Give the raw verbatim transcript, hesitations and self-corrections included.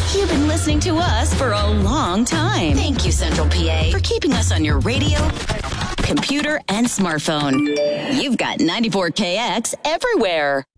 You've been listening to us for a long time. Thank you, Central P A, for keeping us on your radio, computer, and smartphone. You've got ninety-four K X everywhere.